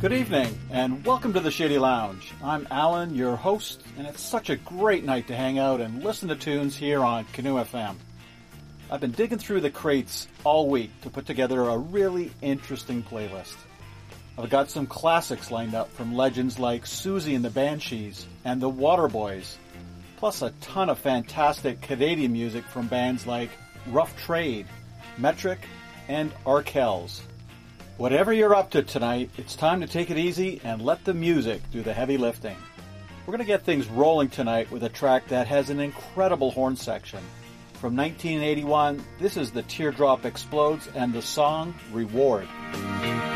Good evening, and welcome to the Shady Lounge. I'm Alan, your host, and it's such a great night to hang out and listen to tunes here on Canoe FM. I've been digging through the crates all week to put together a really interesting playlist. I've got some classics lined up from legends like Susie and the Banshees and the Waterboys, plus a ton of fantastic Canadian music from bands like Rough Trade, Metric, and Arkells. Whatever you're up to tonight, it's time to take it easy and let the music do the heavy lifting. We're going to get things rolling tonight with a track that has an incredible horn section. From 1981, this is The Teardrop Explodes and the song Reward.